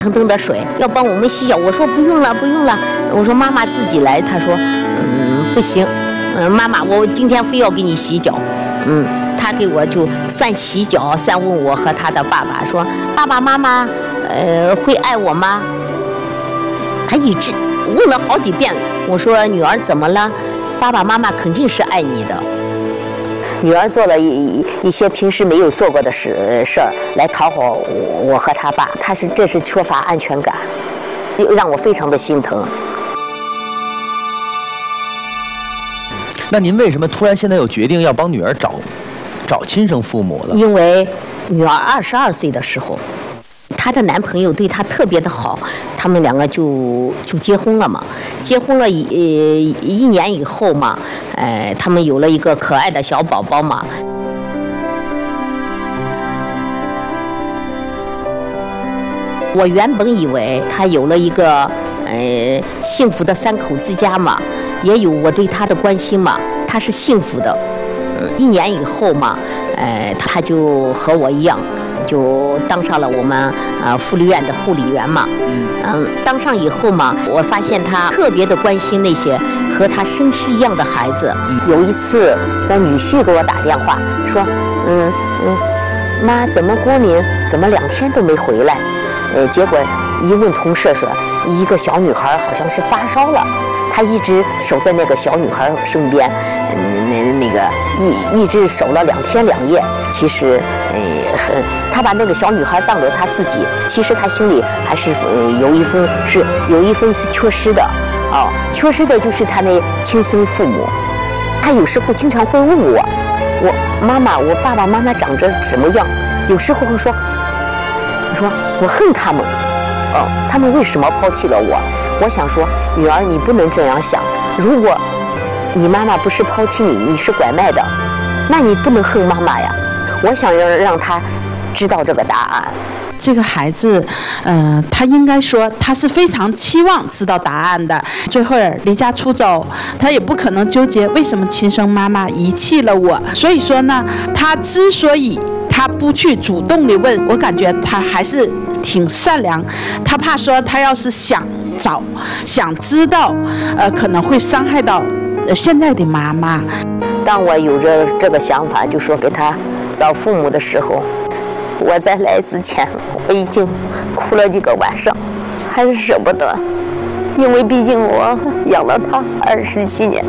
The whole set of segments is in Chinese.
腾腾的水，要帮我们洗脚。我说不用了，不用了。我说妈妈自己来。他说，不行，妈妈，我今天非要给你洗脚。他给我就算洗脚，算问我和他的爸爸说，爸爸妈妈，会爱我吗？他一直问了好几遍。我说女儿怎么了？爸爸妈妈肯定是爱你的。女儿做了一些平时没有做过的事儿，来讨好我和他爸，这是缺乏安全感，让我非常的心疼。 那您为什么突然现在又决定要帮女儿找亲生父母了？ 因为女儿22岁的时候，她的男朋友对她特别的好，他们两个就结婚了嘛。结婚了1年以后嘛，他们有了一个可爱的小宝宝嘛。我原本以为他有了一个幸福的3口之家嘛，也有我对他的关心嘛，他是幸福的。1年以后嘛，他就和我一样，就当上了我们福利院的护理员嘛。当上以后嘛，我发现他特别的关心那些和他身世一样的孩子。有一次，我女婿给我打电话说，妈，怎么过年怎么2天都没回来？结果一问同事说，一个小女孩好像是发烧了，他一直守在那个小女孩身边，一直守了2天2夜。其实，他把那个小女孩当着他自己，其实他心里还是有一份是缺失的，缺失的就是他那亲生父母。他有时候经常会问我妈妈，我爸爸妈妈长着怎么样？有时候会说我恨他们，他们为什么抛弃了我？我想说，女儿，你不能这样想。如果你妈妈不是抛弃你，你是拐卖的，那你不能恨妈妈呀。我想要让他知道这个答案。 这个孩子，他应该说他是非常期望知道答案的。最后离家出走，他也不可能纠结为什么亲生妈妈遗弃了我。所以说呢，他之所以他不去主动的问，我感觉他还是挺善良。他怕说他要是想知道，可能会伤害到现在的妈妈。 当我有着这个想法，就说给他找父母的时候，我在来之前我已经哭了几个晚上，还是舍不得，因为毕竟我养了他27年。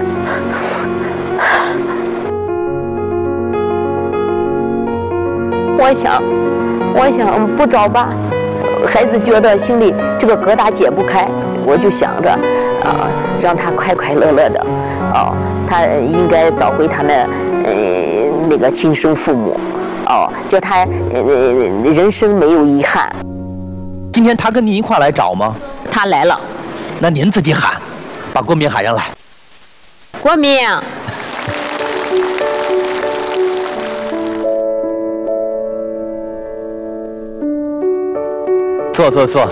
我想不找吧，孩子觉得心里这个疙瘩解不开，我就想着让他快快乐乐的，他应该找回他的那个亲生父母，叫他人生没有遗憾。 今天他跟您一块来找吗？ 他来了。 那您自己喊，把国民喊上来。 国民。 坐。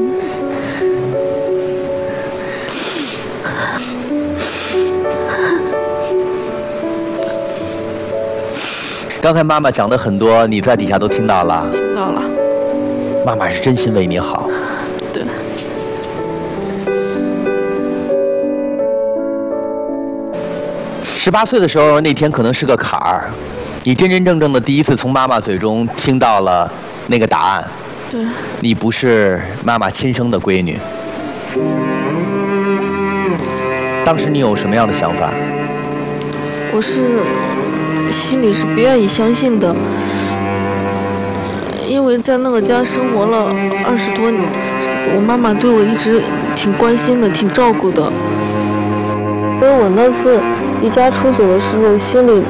刚才妈妈讲的很多，你在底下都听到了。 听到了。 妈妈是真心为你好。 对。 18岁的时候，那天可能是个坎儿，你真真正正的第一次从妈妈嘴中听到了那个答案。 对。 你不是妈妈亲生的闺女。当时你有什么样的想法？ 我心里是不愿意相信的，因为在那个家生活了20多年，我妈妈对我一直挺关心的，挺照顾的。所以我那次离家出走的时候，心里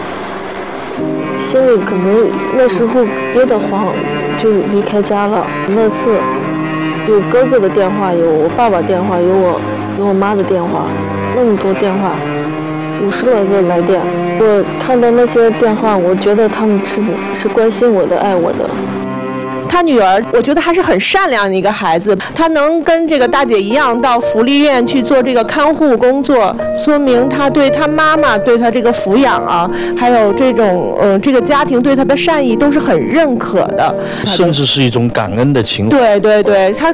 可能那时候憋得慌，就离开家了。那次有哥哥的电话，有我爸爸电话，有我妈的电话，那么多电话，50来个来电。我看到那些电话，我觉得他们是关心我的，爱我的。 他女儿，我觉得还是很善良的一个孩子，他能跟这个大姐一样到福利院去做这个看护工作，说明他对他妈妈对他这个抚养啊，还有这种这个家庭对他的善意都是很认可的， 甚至是一种感恩的情怀。 对对对，他